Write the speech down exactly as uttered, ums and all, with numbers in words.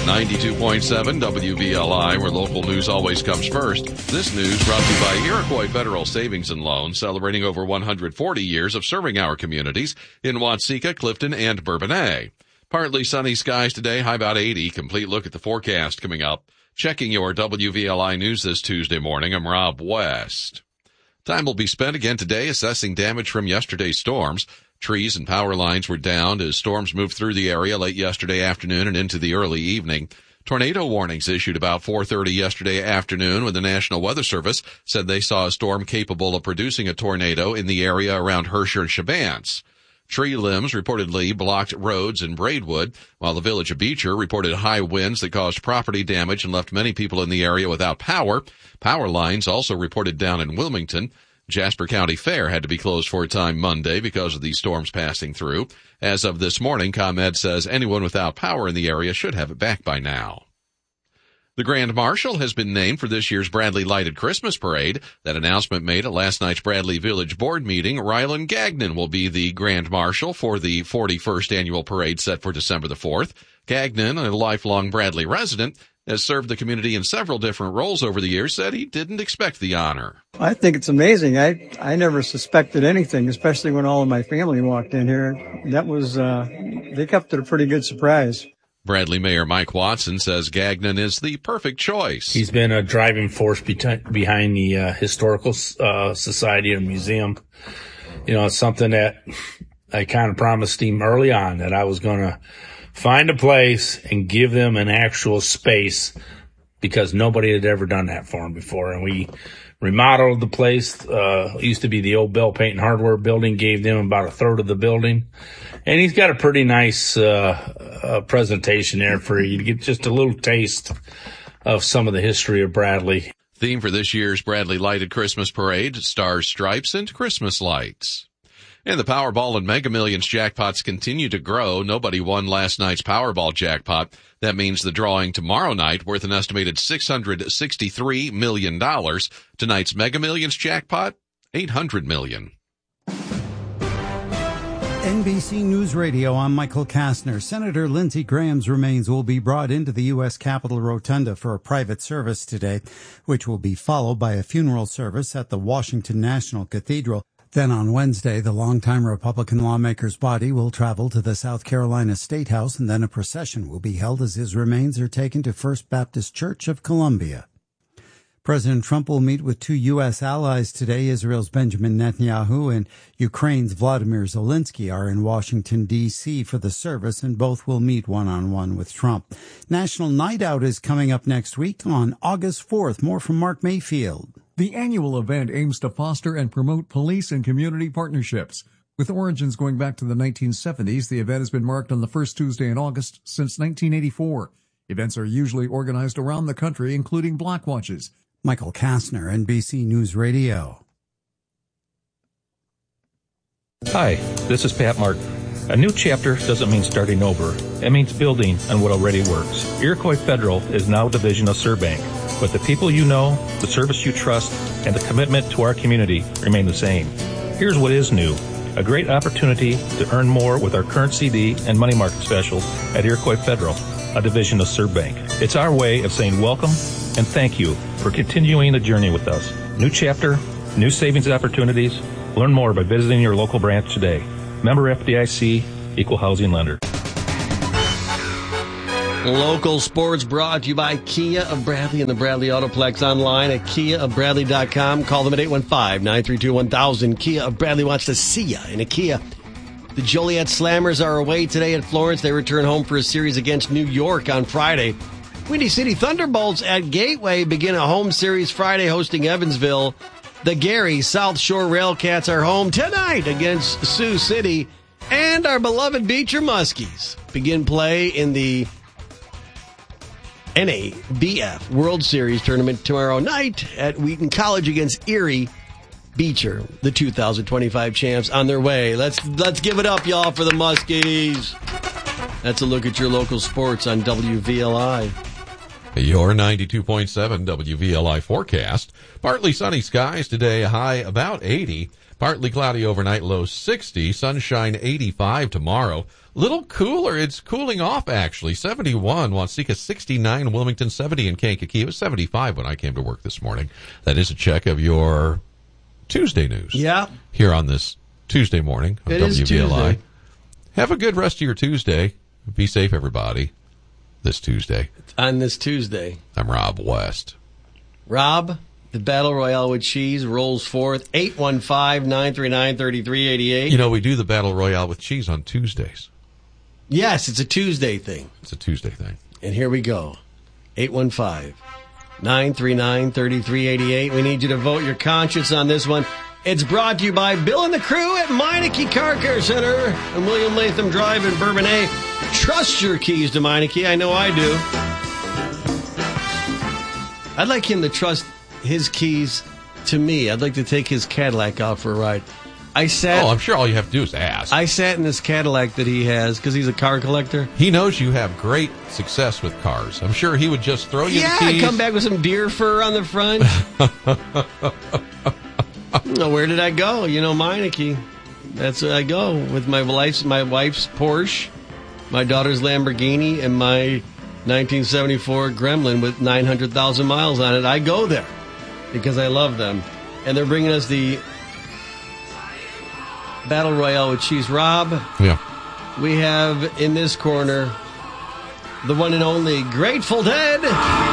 ninety-two point seven W V L I, where local news always comes first. This news brought to you by Iroquois Federal Savings and Loan, celebrating over one hundred forty years of serving our communities in Watseka, Clifton, and Bourbonnais. Partly sunny skies today, high about eighty. Complete look at the forecast coming up. Checking your W V L I news this Tuesday morning, I'm Rob West. Time will be spent again today assessing damage from yesterday's storms. Trees and power lines were downed as storms moved through the area late yesterday afternoon and into the early evening. Tornado warnings issued about four thirty yesterday afternoon when the National Weather Service said they saw a storm capable of producing a tornado in the area around Herscher and Chavance. Tree limbs reportedly blocked roads in Braidwood, while the village of Beecher reported high winds that caused property damage and left many people in the area without power. Power lines also reported down in Wilmington. Jasper County Fair had to be closed for a time Monday because of these storms passing through. As of this morning, ComEd says anyone without power in the area should have it back by now. The Grand Marshal has been named for this year's Bradley Lighted Christmas Parade. That announcement made at last night's Bradley Village Board meeting. Rylan Gagnon will be the Grand Marshal for the forty-first annual parade set for December the fourth. Gagnon, a lifelong Bradley resident, has served the community in several different roles over the years, said he didn't expect the honor. I think it's amazing. I, I never suspected anything, especially when all of my family walked in here. That was, uh, they kept it a pretty good surprise. Bradley Mayor Mike Watson says Gagnon is the perfect choice. He's been a driving force be- behind the uh, Historical uh, Society and Museum. You know, it's something that I kind of promised him early on, that I was going to find a place and give them an actual space, because nobody had ever done that for them before. And we remodeled the place. Uh, it used to be the old Bell Paint and Hardware building, gave them about a third of the building. And he's got a pretty nice uh, uh presentation there for you to get just a little taste of some of the history of Bradley. Theme for this year's Bradley Lighted Christmas Parade, Stars, Stripes, and Christmas Lights. And the Powerball and Mega Millions jackpots continue to grow. Nobody won last night's Powerball jackpot. That means the drawing tomorrow night, worth an estimated six hundred sixty-three million dollars. Tonight's Mega Millions jackpot, eight hundred million dollars. N B C News Radio, I'm Michael Kastner. Senator Lindsey Graham's remains will be brought into the U S Capitol Rotunda for a private service today, which will be followed by a funeral service at the Washington National Cathedral. Then on Wednesday, the longtime Republican lawmaker's body will travel to the South Carolina State House, and then a procession will be held as his remains are taken to First Baptist Church of Columbia. President Trump will meet with two U S allies today. Israel's Benjamin Netanyahu and Ukraine's Vladimir Zelensky are in Washington, D C for the service, and both will meet one-on-one with Trump. National Night Out is coming up next week on August fourth. More from Mark Mayfield. The annual event aims to foster and promote police and community partnerships. With origins going back to the nineteen seventies, the event has been marked on the first Tuesday in August since nineteen eighty-four. Events are usually organized around the country, including block watches. Michael Kastner, N B C News Radio. Hi, this is Pat Martin. A new chapter doesn't mean starting over. It means building on what already works. Iroquois Federal is now a division of Surbank, but the people you know, the service you trust, and the commitment to our community remain the same. Here's what is new. A great opportunity to earn more with our current C D and money market specials at Iroquois Federal, a division of Surbank. It's our way of saying welcome and thank you for continuing the journey with us. New chapter, new savings opportunities. Learn more by visiting your local branch today. Member F D I C, Equal Housing Lender. Local sports brought to you by Kia of Bradley and the Bradley Autoplex, online at kia of bradley dot com. Call them at eight one five, nine three two, one thousand. Kia of Bradley wants to see ya in a Kia. The Joliet Slammers are away today at Florence. They return home for a series against New York on Friday. Windy City Thunderbolts at Gateway begin a home series Friday hosting Evansville. The Gary South Shore Railcats are home tonight against Sioux City. And our beloved Beecher Muskies begin play in the N A B F World Series tournament tomorrow night at Wheaton College against Erie. Beecher, the two thousand twenty-five champs, on their way. Let's let's give it up, y'all, for the Muskies. That's a look at your local sports on W V L I. Your ninety-two point seven W V L I forecast. Partly sunny skies today, high about eighty. Partly cloudy overnight, low sixty. Sunshine eighty-five tomorrow. Little cooler. It's cooling off, actually. seventy-one. Watsika sixty-nine. Wilmington seventy. In Kankakee. It was seventy-five when I came to work this morning. That is a check of your Tuesday news. Yeah. Here on this Tuesday morning on it W B L I. Is Tuesday. Have a good rest of your Tuesday. Be safe, everybody, this Tuesday. On this Tuesday. I'm Rob West. Rob, the Battle Royale with Cheese rolls forth. eight one five, nine three nine, three three eight eight. You know, we do the Battle Royale with Cheese on Tuesdays. Yes, it's a Tuesday thing. It's a Tuesday thing. And here we go. eight one five, nine three nine, three three eight eight. We need you to vote your conscience on this one. It's brought to you by Bill and the crew at Meineke Car Care Center and William Latham Drive in Bourbonnais. Trust your keys to Meineke. I know I do. I'd like him to trust his keys to me. I'd like to take his Cadillac out for a ride. I sat. Oh, I'm sure all you have to do is ask. I sat in this Cadillac that he has because he's a car collector. He knows you have great success with cars. I'm sure he would just throw you yeah, the keys. Yeah, come back with some deer fur on the front. No, where did I go? You know, Meineke. That's where I go with my wife's my wife's Porsche, my daughter's Lamborghini, and my nineteen seventy-four Gremlin with nine hundred thousand miles on it. I go there because I love them, and they're bringing us the Battle Royale with Cheese. Rob, yeah, we have in this corner the one and only Grateful Dead.